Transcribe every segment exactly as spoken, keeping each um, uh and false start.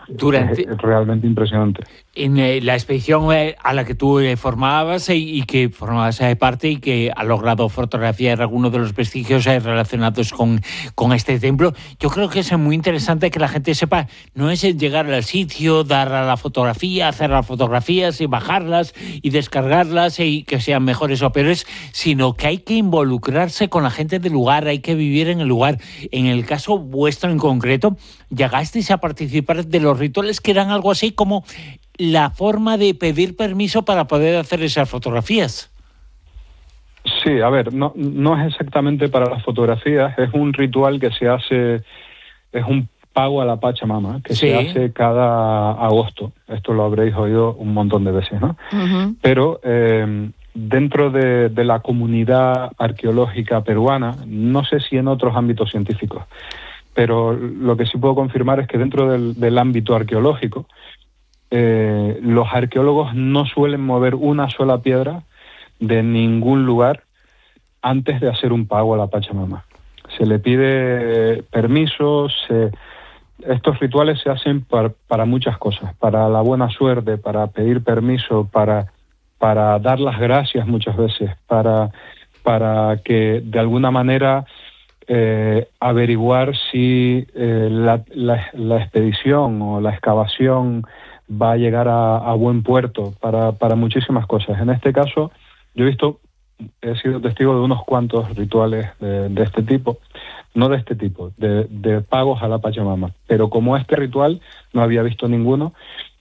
Durante, es realmente impresionante. En eh, la expedición eh, a la que tú eh, formabas eh, y que formabas eh, parte y que ha logrado fotografiar algunos de los vestigios eh, relacionados con, con este templo, yo creo que es muy interesante que la gente sepa, no es el llegar al sitio, dar a la fotografía, hacer las fotografías y bajarlas y descargarlas y que sean mejores o peores, sino que hay que involucrarse con la gente del lugar, hay que vivir en el lugar. En el caso vuestro en concreto, llegasteis a participar de los rituales que eran algo así como la forma de pedir permiso para poder hacer esas fotografías. Sí, a ver, no, no es exactamente para las fotografías, es un ritual que se hace, es un pago a la Pachamama, que sí. se hace cada agosto. Esto lo habréis oído un montón de veces, ¿no? Uh-huh. Pero eh, dentro de, de la comunidad arqueológica peruana, no sé si en otros ámbitos científicos, pero lo que sí puedo confirmar es que dentro del, del ámbito arqueológico, Eh, los arqueólogos no suelen mover una sola piedra de ningún lugar antes de hacer un pago a la Pachamama. Se le pide permiso, se, estos rituales se hacen para, para muchas cosas, para la buena suerte, para pedir permiso, para, para dar las gracias muchas veces, para, para que de alguna manera eh, averiguar si eh, la, la, la expedición o la excavación va a llegar a, a buen puerto, para, para muchísimas cosas. En este caso, yo he visto, he sido testigo de unos cuantos rituales de, de este tipo, no de este tipo, de, de pagos a la Pachamama, pero como este ritual no había visto ninguno,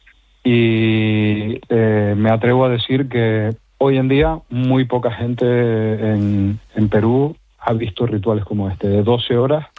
y eh, me atrevo a decir que hoy en día muy poca gente en, en Perú ha visto rituales como este, de doce horas,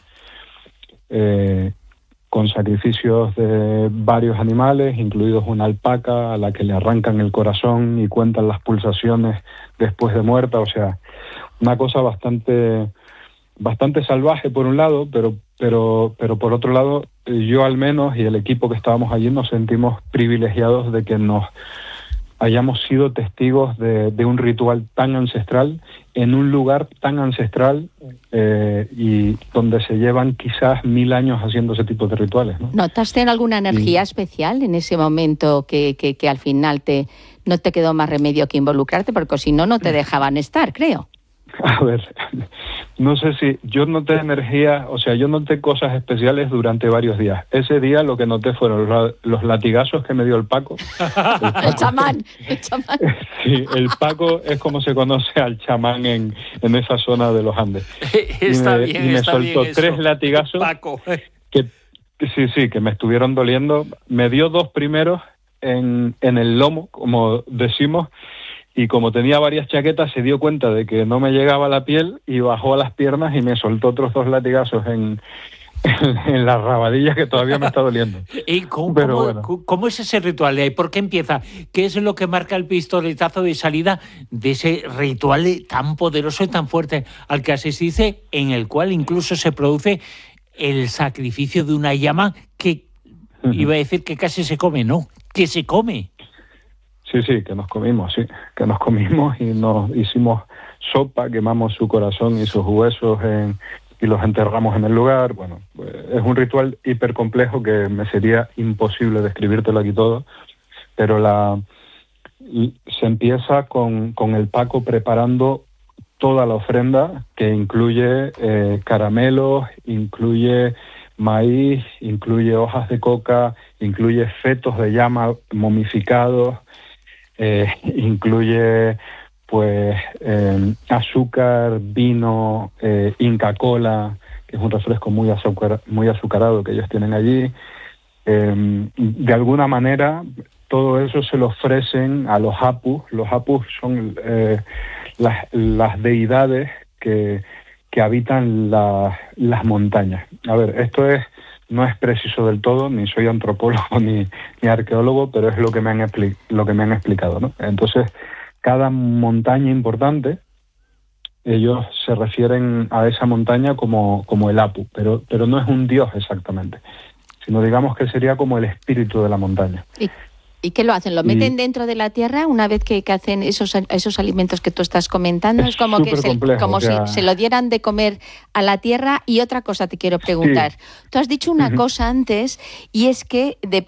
eh, con sacrificios de varios animales, incluidos una alpaca a la que le arrancan el corazón y cuentan las pulsaciones después de muerta. O sea, una cosa bastante, bastante salvaje por un lado, pero, pero, pero por otro lado, yo al menos y el equipo que estábamos allí nos sentimos privilegiados de que nos hayamos sido testigos de, de un ritual tan ancestral, en un lugar tan ancestral eh, y donde se llevan quizás mil años haciendo ese tipo de rituales, ¿no? ¿Notaste alguna energía y... especial en ese momento que, que, que al final te no te quedó más remedio que involucrarte? Porque si no, no te dejaban estar, creo. A ver, no sé si yo noté energía, o sea, yo noté cosas especiales durante varios días. Ese día lo que noté fueron los, los latigazos que me dio el Paco. El, Paco. el chamán, el chamán. Sí, el Paco es como se conoce al chamán en, en esa zona de los Andes. Está y me, bien, y me está soltó bien tres eso. latigazos Paco. que, que sí, sí, que me estuvieron doliendo. Me dio dos primeros en, en el lomo, como decimos. Y como tenía varias chaquetas, se dio cuenta de que no me llegaba la piel y bajó a las piernas y me soltó otros dos latigazos en, en, en la rabadilla, que todavía me está doliendo. ¿Y cómo, Pero cómo, bueno. cómo es ese ritual? ¿Por qué empieza? ¿Qué es lo que marca el pistoletazo de salida de ese ritual tan poderoso y tan fuerte al que asististe, en el cual incluso se produce el sacrificio de una llama que, uh-huh. iba a decir que casi se come, ¿no? Que se come. Sí, sí, que nos comimos, sí, que nos comimos y nos hicimos sopa, quemamos su corazón y sus huesos en, y los enterramos en el lugar. Bueno, pues es un ritual hiper complejo que me sería imposible describírtelo aquí todo, pero la se empieza con, con el Paco preparando toda la ofrenda, que incluye eh, caramelos, incluye maíz, incluye hojas de coca, incluye fetos de llama momificados, Eh, incluye pues eh, azúcar, vino, eh, Inca Kola, que es un refresco muy, azucar, muy azucarado que ellos tienen allí. Eh, de alguna manera todo eso se lo ofrecen a los apus. Los apus son eh, las, las deidades que, que habitan la, las montañas. A ver, esto es no es preciso del todo, ni soy antropólogo ni, ni arqueólogo, pero es lo que me han expli- lo que me han explicado, ¿no? Entonces, cada montaña importante, ellos se refieren a esa montaña como, como el Apu, pero, pero no es un dios exactamente, sino digamos que sería como el espíritu de la montaña. ¿Y, y qué lo hacen? ¿Lo meten y, dentro de la tierra una vez que, que hacen esos, esos alimentos que tú estás comentando? Es, es como que se, complejo, como o sea... si se lo dieran de comer a la tierra. Y otra cosa te quiero preguntar. Sí. Tú has dicho una uh-huh. cosa antes, y es que de,